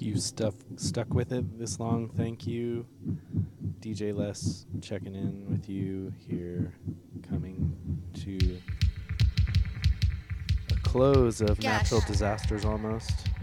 you stuck with it this long, thank you. DJ Les checking in with you here, coming to a close of natural disasters almost.